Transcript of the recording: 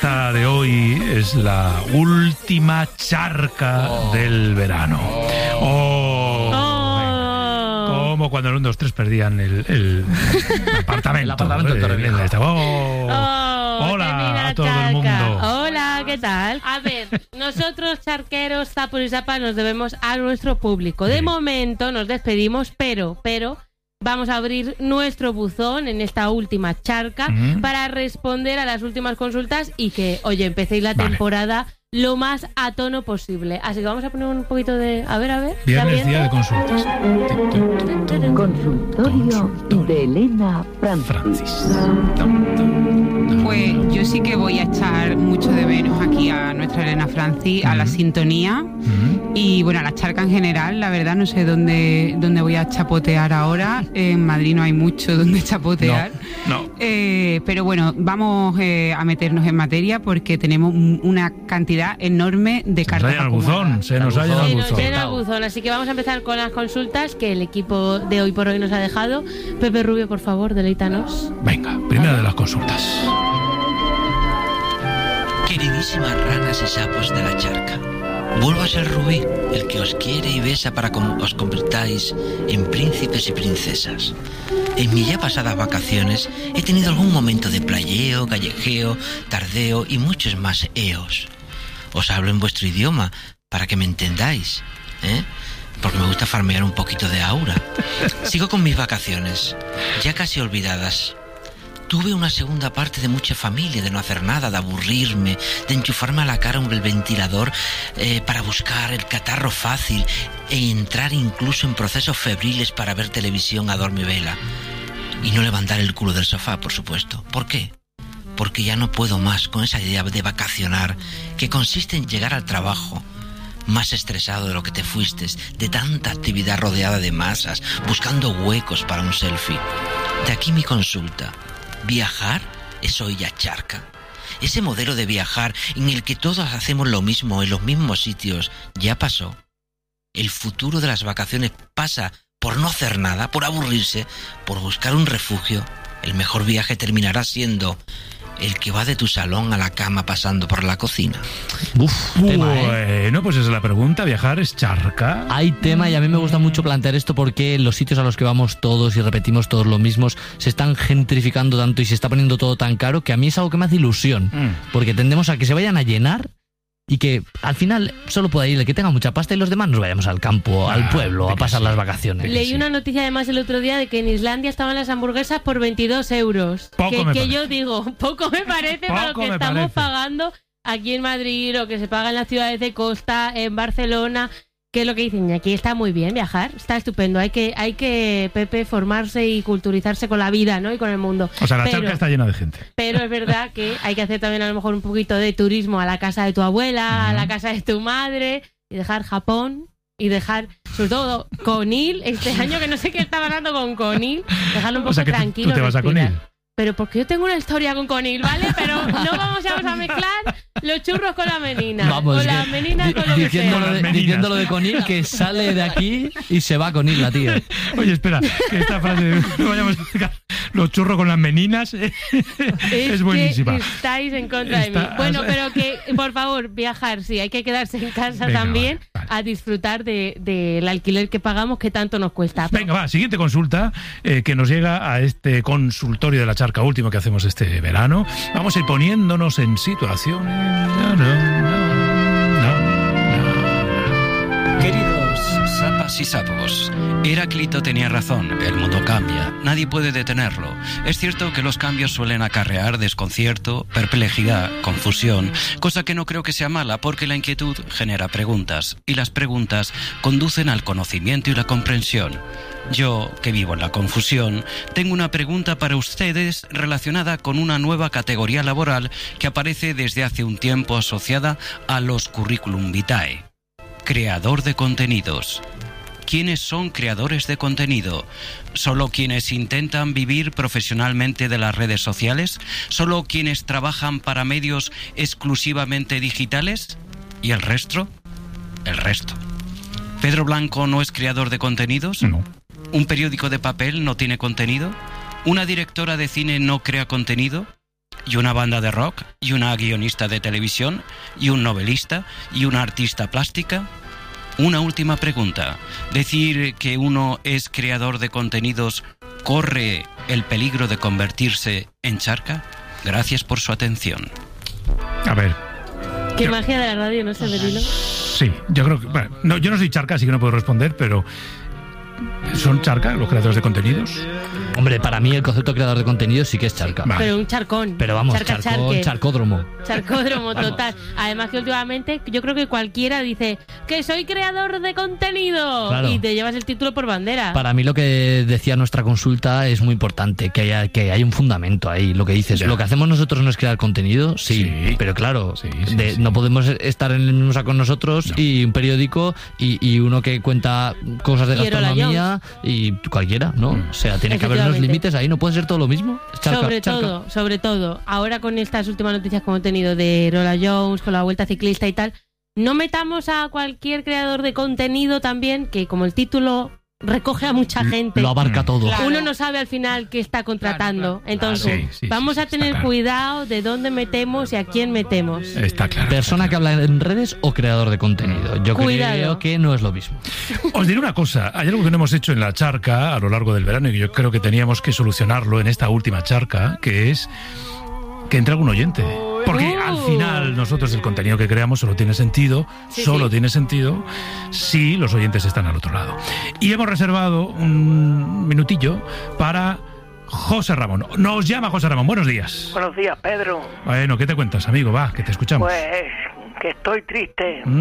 Esta de hoy es la última charca del verano. Como cuando el 1, 2, 3 perdían el apartamento. Hola a todo el mundo. Hola, ¿qué tal? A ver, nosotros charqueros, zapos y zapas nos debemos a nuestro público. De momento nos despedimos, pero vamos a abrir nuestro buzón en esta última charca para responder a las últimas consultas y que, oye, empecéis la temporada lo más a tono posible. Así que vamos a poner un poquito de... A ver. Viernes, día de consultas. Consultorio de Elena Francis. Pues yo sí que voy a echar mucho de menos aquí a nuestra Elena Francis, a la sintonía y bueno, a la charca en general. La verdad no sé dónde voy a chapotear ahora. En Madrid no hay mucho donde chapotear. No. Pero bueno, vamos a meternos en materia porque tenemos una cantidad enorme de cartas. Se nos ha llenado el buzón. Así que vamos a empezar con las consultas que el equipo de Hoy por Hoy nos ha dejado. Pepe Rubio, por favor, deleítanos. Venga, primera de las consultas. Queridísimas ranas y sapos de la charca, vuelvo a ser Rubí, el que os quiere y besa para que os convirtáis en príncipes y princesas. En mis ya pasadas vacaciones he tenido algún momento de playeo, callejeo, tardeo y muchos más eos. Os hablo en vuestro idioma para que me entendáis, porque me gusta farmear un poquito de aura. Sigo con mis vacaciones, ya casi olvidadas. Tuve una segunda parte de mucha familia, de no hacer nada, de aburrirme, de enchufarme a la cara el ventilador para buscar el catarro fácil e entrar incluso en procesos febriles para ver televisión a dormivela. Y no levantar el culo del sofá, por supuesto. ¿Por qué? Porque ya no puedo más con esa idea de vacacionar, que consiste en llegar al trabajo más estresado de lo que te fuiste, de tanta actividad rodeada de masas, buscando huecos para un selfie. De aquí mi consulta. ¿Viajar es hoy ya charca? Ese modelo de viajar en el que todos hacemos lo mismo en los mismos sitios, ¿ya pasó? El futuro de las vacaciones pasa por no hacer nada, por aburrirse, por buscar un refugio. El mejor viaje terminará siendo el que va de tu salón a la cama pasando por la cocina. Bueno, pues esa es la pregunta. ¿Viajar es charca? Hay tema y a mí me gusta mucho plantear esto porque los sitios a los que vamos todos y repetimos todos los mismos se están gentrificando tanto y se está poniendo todo tan caro que a mí es algo que me hace ilusión. Porque tendemos a que se vayan a llenar y que al final solo pueda ir el que tenga mucha pasta y los demás nos vayamos al campo, al pueblo, a pasar las vacaciones. Leí una noticia además el otro día de que en Islandia estaban las hamburguesas por 22 euros. Que yo digo, poco me parece para lo que estamos pagando aquí en Madrid, lo que se paga en las ciudades de costa, en Barcelona. ¿Qué es lo que dicen? Y aquí está muy bien viajar, está estupendo. Hay que Pepe, formarse y culturizarse con la vida, ¿no? Y con el mundo. O sea, la charca está llena de gente. Pero es verdad que hay que hacer también a lo mejor un poquito de turismo a la casa de tu abuela, a la casa de tu madre, y dejar Japón, y dejar, sobre todo, Conil, este año que no sé qué está pasando con Conil, dejarlo un poco tranquilo. ¿Tú te vas a Conil? Pero porque yo tengo una historia con Conil, ¿vale? Pero no vamos a mezclar los churros con la menina. Vamos, o las meninas con lo que sea. Diciéndolo de Conil, que sale de aquí y se va a Conil, la tía. Oye, espera, que esta frase no vayamos a mezclar los churros con las meninas es buenísima. Que estáis en contra de mí. Bueno, pero que, por favor, viajar, sí, hay que quedarse en casa también a disfrutar del alquiler que pagamos, que tanto nos cuesta. Venga, va, siguiente consulta que nos llega a este consultorio de la charca último que hacemos este verano. Vamos a ir poniéndonos en situaciones. Queridos sapas y sapos, Heráclito tenía razón, el mundo cambia, nadie puede detenerlo. Es cierto que los cambios suelen acarrear desconcierto, perplejidad, confusión, cosa que no creo que sea mala porque la inquietud genera preguntas y las preguntas conducen al conocimiento y la comprensión. Yo, que vivo en la confusión, tengo una pregunta para ustedes relacionada con una nueva categoría laboral que aparece desde hace un tiempo asociada a los curriculum vitae. Creador de contenidos. ¿Quiénes son creadores de contenido? ¿Solo quienes intentan vivir profesionalmente de las redes sociales? ¿Solo quienes trabajan para medios exclusivamente digitales? ¿Y el resto? El resto. ¿Pedro Blanco no es creador de contenidos? No. ¿Un periódico de papel no tiene contenido? ¿Una directora de cine no crea contenido? y una banda de rock, y una guionista de televisión, y un novelista, y una artista plástica. Una última pregunta. ¿Decir que uno es creador de contenidos corre el peligro de convertirse en charca? Gracias por su atención. A ver. Qué magia de la radio, ¿no, Severino? Sí, yo creo que... Bueno, no, yo no soy charca, así que no puedo responder, pero... ¿Son charca los creadores de contenidos? Hombre, para mí el concepto de creador de contenidos sí que es charca. Vale. Pero un charcón. Pero vamos, Charca-charque. charcódromo. Charcódromo total. Además que últimamente yo creo que cualquiera dice que soy creador de contenido, Claro. y te llevas el título por bandera. Para mí lo que decía nuestra consulta es muy importante, que haya un fundamento ahí, lo que dices. Ya. Lo que hacemos nosotros no es crear contenido, sí. Pero claro, Sí. no podemos estar en el mismo saco nosotros y un periódico y uno que cuenta cosas de Y Erola gastronomía y cualquiera, ¿no? O sea, tiene que haber unos Efectivamente. límites ahí, no puede ser todo lo mismo. Charca, sobre todo, ahora con estas últimas noticias como he tenido de Rola Jones, con la Vuelta Ciclista y tal, no metamos a cualquier creador de contenido también, que como el título recoge a mucha gente, Lo abarca todo. Claro. uno no sabe al final qué está contratando. Claro. Entonces, Sí, vamos a está tener claro. cuidado de dónde metemos y a quién metemos. Está claro. Persona que habla en redes o creador de contenido. Yo Cuidado. creo que no es lo mismo. Os diré una cosa, hay algo que no hemos hecho en la charca a lo largo del verano y que yo creo que teníamos que solucionarlo en esta última charca, que es que entre algún oyente. Porque al final nosotros el contenido que creamos solo tiene sentido Sí. tiene sentido si los oyentes están al otro lado. Y hemos reservado un minutillo para José Ramón. Nos llama José Ramón, buenos días. Buenos días, Pedro. Bueno, ¿qué te cuentas, amigo? Va, que te escuchamos. Pues que estoy triste.